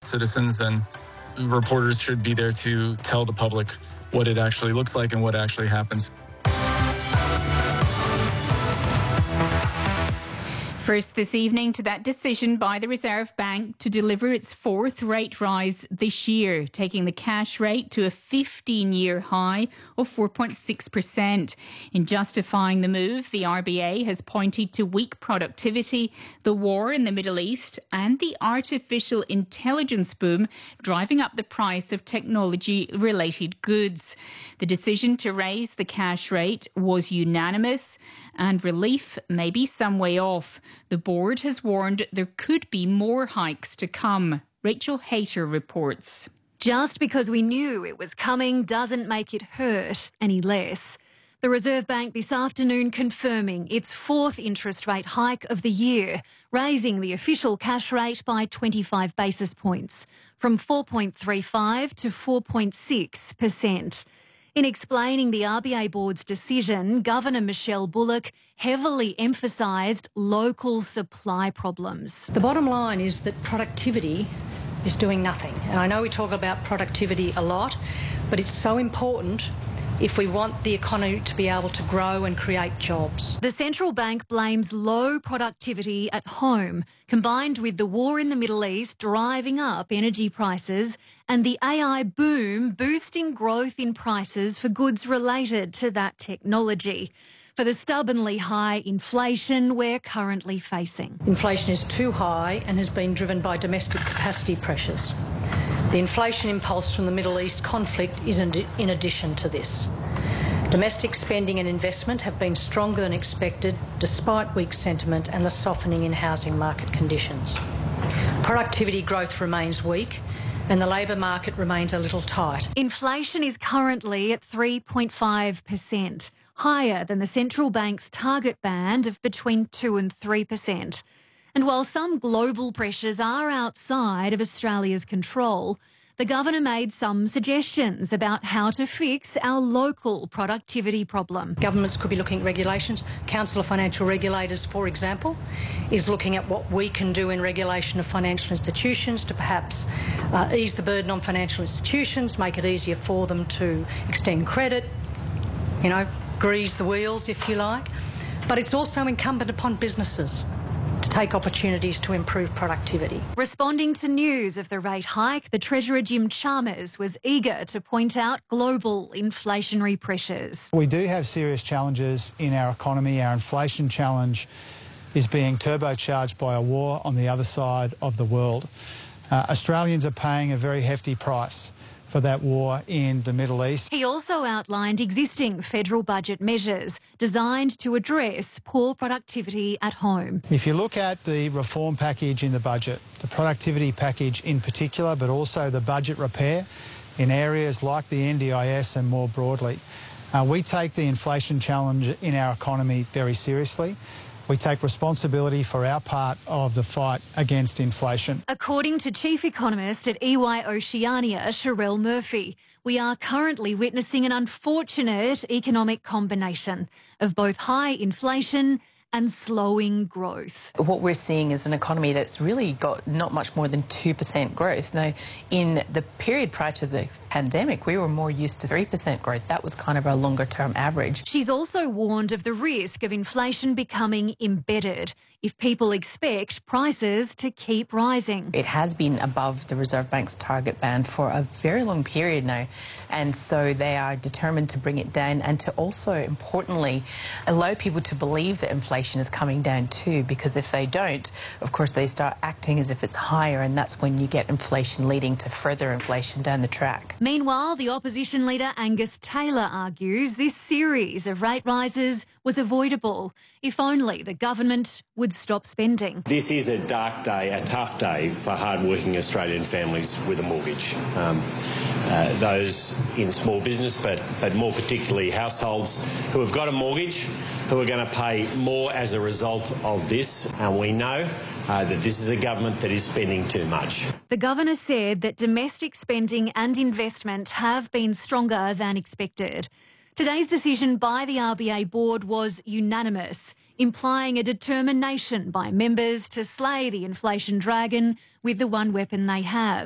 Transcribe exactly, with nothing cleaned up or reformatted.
citizens, and reporters should be there to tell the public what it actually looks like and what actually happens. First this evening to that decision by the Reserve Bank to deliver its fourth rate rise this year, taking the cash rate to a fifteen-year high of four point six percent. In justifying the move, the R B A has pointed to weak productivity, the war in the Middle East and the artificial intelligence boom driving up the price of technology-related goods. The decision to raise the cash rate was unanimous and relief may be some way off. The board has warned there could be more hikes to come. Rachel Hayter reports. Just because we knew it was coming doesn't make it hurt any less. The Reserve Bank this afternoon confirming its fourth interest rate hike of the year, raising the official cash rate by twenty-five basis points, from four point three five to four point six percent. In explaining the R B A Board's decision, Governor Michelle Bullock heavily emphasised local supply problems. The bottom line is that productivity is doing nothing. And I know we talk about productivity a lot, but it's so important if we want the economy to be able to grow and create jobs. The central bank blames low productivity at home, combined with the war in the Middle East driving up energy prices and the A I boom boosting growth in prices for goods related to that technology, for the stubbornly high inflation we're currently facing. Inflation is too high and has been driven by domestic capacity pressures. The inflation impulse from the Middle East conflict is in addition to this. Domestic spending and investment have been stronger than expected despite weak sentiment and the softening in housing market conditions. Productivity growth remains weak and the labour market remains a little tight. Inflation is currently at three point five percent, higher than the central bank's target band of between two and three percent. And while some global pressures are outside of Australia's control, the Governor made some suggestions about how to fix our local productivity problem. Governments could be looking at regulations. Council of Financial Regulators, for example, is looking at what we can do in regulation of financial institutions to perhaps uh, ease the burden on financial institutions, make it easier for them to extend credit, you know, grease the wheels, if you like. But it's also incumbent upon businesses to take opportunities to improve productivity. Responding to news of the rate hike, the Treasurer Jim Chalmers was eager to point out global inflationary pressures. We do have serious challenges in our economy. Our inflation challenge is being turbocharged by a war on the other side of the world. Uh, Australians are paying a very hefty price for that war in the Middle East. He also outlined existing federal budget measures designed to address poor productivity at home. If you look at the reform package in the budget, the productivity package in particular, but also the budget repair in areas like the N D I S and more broadly, uh, we take the inflation challenge in our economy very seriously. We take responsibility for our part of the fight against inflation. According to Chief Economist at E Y Oceania, Sherelle Murphy, we are currently witnessing an unfortunate economic combination of both high inflation and slowing growth. What we're seeing is an economy that's really got not much more than two percent growth. Now, in the period prior to the pandemic, we were more used to three percent growth. That was kind of our longer-term average. She's also warned of the risk of inflation becoming embedded if people expect prices to keep rising. It has been above the Reserve Bank's target band for a very long period now, and so they are determined to bring it down and to also, importantly, allow people to believe that inflation is coming down too, because if they don't, of course, they start acting as if it's higher, and that's when you get inflation leading to further inflation down the track. Meanwhile, the opposition leader Angus Taylor argues this series of rate rises was avoidable if only the government would stop spending. This is a dark day, a tough day for hard-working Australian families with a mortgage. Um, uh, those in small business, but, but more particularly households who have got a mortgage, who are going to pay more as a result of this. And we know uh, that this is a government that is spending too much. The Governor said that domestic spending and investment have been stronger than expected. Today's decision by the R B A Board was unanimous, implying a determination by members to slay the inflation dragon with the one weapon they have.